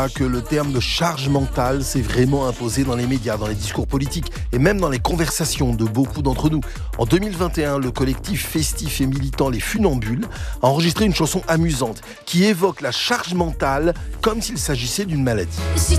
Que le terme de charge mentale s'est vraiment imposé dans les médias, dans les discours politiques et même dans les conversations de beaucoup d'entre nous. En 2021, le collectif festif et militant Les Funambules a enregistré une chanson amusante qui évoque la charge mentale comme s'il s'agissait d'une maladie. Si